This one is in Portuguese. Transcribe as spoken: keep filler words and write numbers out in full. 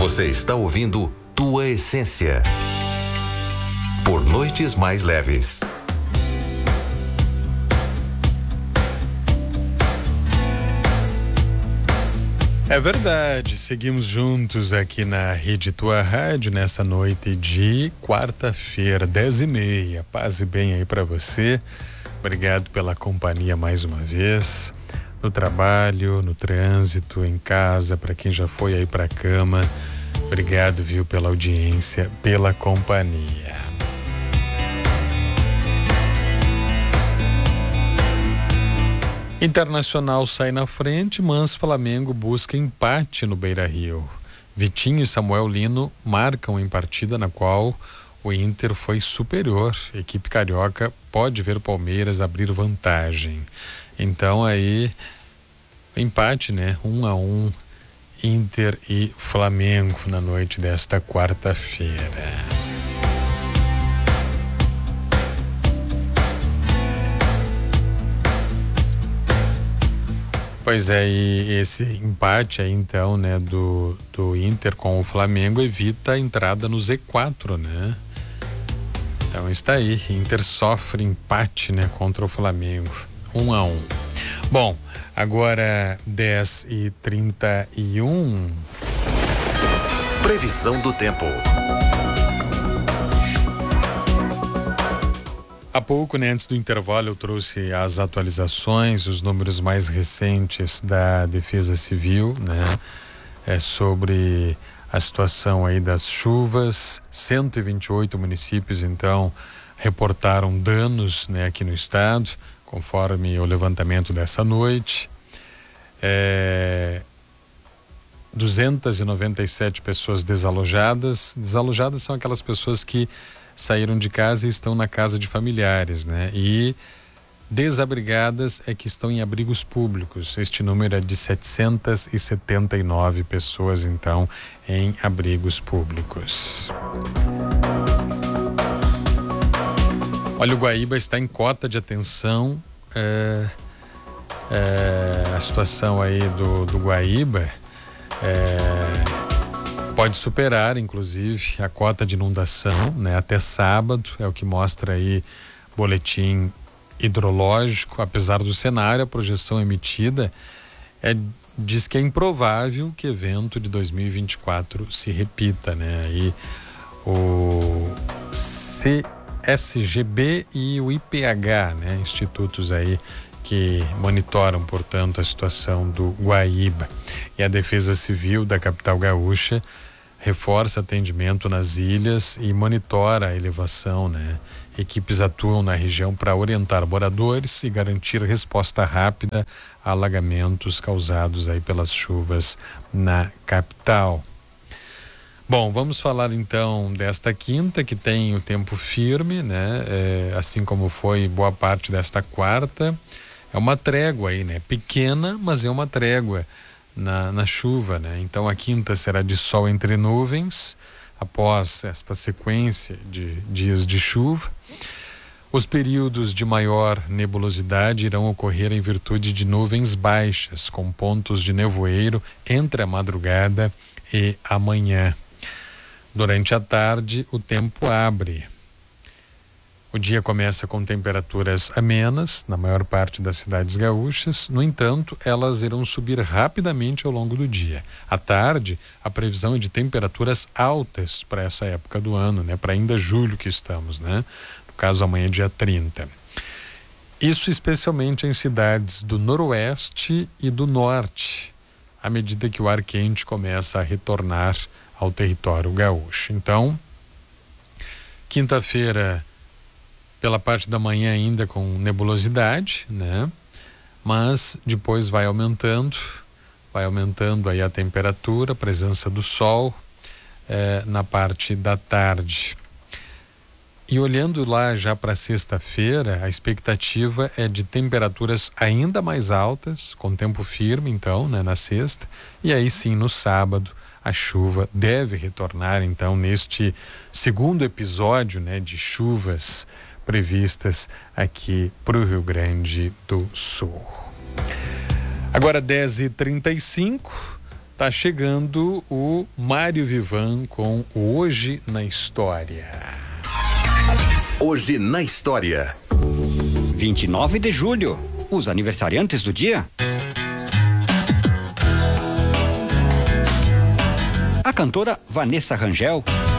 Você está ouvindo Tua Essência por Noites Mais Leves. É verdade, seguimos juntos aqui na Rede Tua Rádio nessa noite de quarta-feira, dez e meia. Paz e bem aí para você. Obrigado pela companhia mais uma vez. No trabalho, no trânsito, em casa, para quem já foi aí para cama. Obrigado, viu, pela audiência, pela companhia. Internacional sai na frente, mas Flamengo busca empate no Beira-Rio. Vitinho e Samuel Lino marcam em partida na qual o Inter foi superior. A equipe carioca pode ver o Palmeiras abrir vantagem. Então aí, empate, né? Um a um, Inter e Flamengo na noite desta quarta-feira. Pois é, e esse empate aí então, né, do, do Inter com o Flamengo evita a entrada no Z quatro, né? Então está aí, Inter sofre empate, né, contra o Flamengo, um a um. Bom, agora dez e trinta e um. Previsão do tempo. Há pouco, né, antes do intervalo, eu trouxe as atualizações, os números mais recentes da Defesa Civil, né, é, sobre a situação aí das chuvas. cento e vinte e oito municípios, então, reportaram danos, né, aqui no estado, conforme o levantamento dessa noite. É, duzentas e noventa e sete pessoas desalojadas. Desalojadas são aquelas pessoas que saíram de casa e estão na casa de familiares, né? E desabrigadas é que estão em abrigos públicos. Este número é de setecentas e setenta e nove pessoas, então, em abrigos públicos. Olha, o Guaíba está em cota de atenção. É, é, a situação aí do, do Guaíba é, pode superar, inclusive, a cota de inundação, né? Até sábado, é o que mostra aí boletim hidrológico. Apesar do cenário, a projeção emitida é, diz que é improvável que o evento de dois mil e vinte e quatro se repita, né? Aí o C S G B e o I P H, né? Institutos aí que monitoram, portanto, a situação do Guaíba. E a Defesa Civil da capital gaúcha reforça atendimento nas ilhas e monitora a elevação, né? Equipes atuam na região para orientar moradores e garantir resposta rápida a alagamentos causados aí pelas chuvas na capital. Bom, vamos falar então desta quinta, que tem o tempo firme, né? É, assim como foi boa parte desta quarta. É uma trégua aí, né? Pequena, mas é uma trégua na, na chuva, né? Então a quinta será de sol entre nuvens, após esta sequência de dias de chuva. Os períodos de maior nebulosidade irão ocorrer em virtude de nuvens baixas, com pontos de nevoeiro entre a madrugada e a manhã. Durante a tarde, o tempo abre. O dia começa com temperaturas amenas na maior parte das cidades gaúchas. No entanto, elas irão subir rapidamente ao longo do dia. À tarde, a previsão é de temperaturas altas para essa época do ano, né? Para ainda julho que estamos, né? No caso, amanhã é dia trinta. Isso especialmente em cidades do noroeste e do norte, à medida que o ar quente começa a retornar ao território gaúcho. Então, quinta-feira, pela parte da manhã ainda com nebulosidade, né? Mas depois vai aumentando, vai aumentando aí a temperatura, a presença do sol eh, na parte da tarde. E olhando lá já para sexta-feira, a expectativa é de temperaturas ainda mais altas, com tempo firme então, né, na sexta, e aí sim no sábado a chuva deve retornar então neste segundo episódio, né, de chuvas previstas aqui para o Rio Grande do Sul. Agora dez e trinta e cinco, tá chegando o Mário Vivan com o Hoje na História. Hoje na História. vinte e nove de julho, os aniversariantes do dia. A cantora Vanessa Rangel